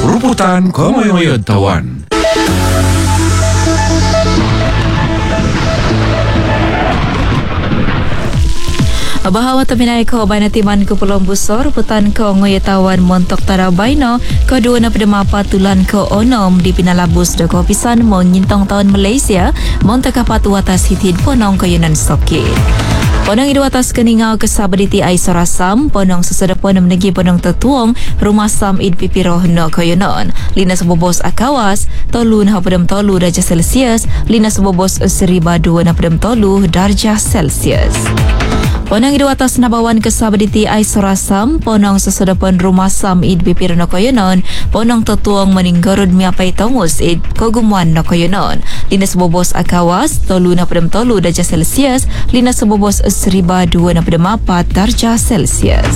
Ruputan Komoyoyod Tawan. Bahawa taminay ko ba natiman ko pulong busor putan ko ngoyatawan montok tarabayno ko dua na pedemapa tulan ko onom di pinalabus do ko pisan mo nyintong tahun Malaysia montak kapat watas hitid ponong ko yunan soki. Ponong idu atas keningaw kesabaditi ay sorasam ponong sesedapon menegi ponong tetuong rumah sam id pipiroh no koyonon lina sebobos akawas tolu na padam tolu darjah Celsius lina sebobos 1,200 na padam tolu darjah Celsius. Ponong idu atas nabawan kesabaditi ay sorasam ponong sesedapon rumah sam id pipiroh no koyonon ponong tetuong meninggarud miapai tongus id kogumuan no koyonon lina sebobos akawas tolu na padam tolu darjah Celsius lina sebobos 1,200 na padam 4 darjah Celsius.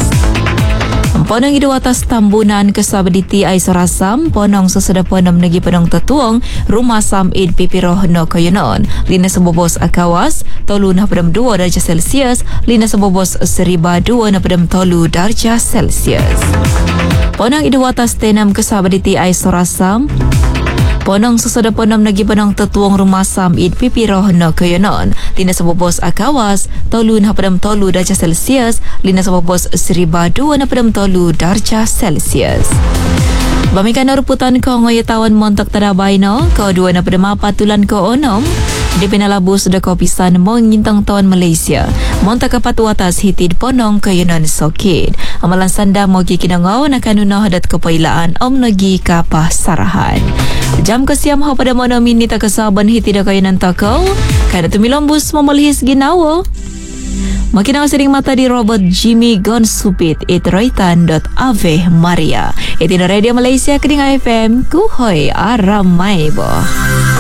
Ponong idu atas tambunan kesabaditi ay sorasam ponong sesedapon menegi ponong tetuong rumah sam id pipiroh no koyonon lina sebobos akawas tolu na padam 2 darjah Celsius lina sebobos 1,200 na padam tolu darjah Celsius. Ponong idu atas tenam kesabaditi ay sorasam ponong sesedapon menegi ponong tetuong rumah sam id pipiroh no koyonon lina sebobos akawas tolu na padam tolu darjah Celsius lina sebobos 1,200 na padam tolu darjah Celsius. Bamikan ruputan ko ngoyatawan montok tadabayno ko dua na padam 4 tulan ko onom di pinalabus da kopisan mo ngintang tahun Malaysia montak kapat watas hitid ponong koyonon sokid amalan sanda mo kikinangaw na kanuno hadat kapailaan om nagi kapah sarahan. Jam kesiam ha pada mono minita kasaban hitida koyonon takaw kada tumilombus mamalihis ginawo makin ang sering mata di robot Jimmy Gonsupit itroitan.ave Maria itin Radio Malaysia keding FM kuhoy aramay bo.